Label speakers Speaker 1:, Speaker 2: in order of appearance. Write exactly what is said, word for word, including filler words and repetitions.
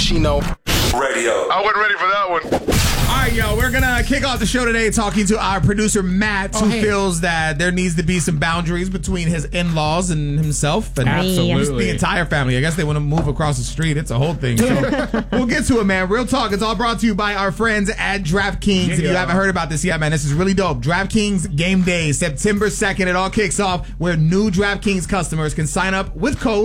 Speaker 1: Chino
Speaker 2: Radio.
Speaker 3: I wasn't ready for that one.
Speaker 4: All right, yo, we're gonna kick off the show today talking to our producer Matt,
Speaker 5: Oh,
Speaker 4: who
Speaker 5: hey.
Speaker 4: feels that there needs to be some boundaries between his in-laws and himself, and
Speaker 5: Absolutely.
Speaker 4: the entire family. I guess they want to move across the street. It's a whole thing. So we'll get to it, man. Real talk. It's all brought to you by our friends at DraftKings. If you
Speaker 5: Yeah.
Speaker 4: haven't heard about this yet, man, this is really dope. DraftKings Game Day, September second. It all kicks off where new DraftKings customers can sign up with code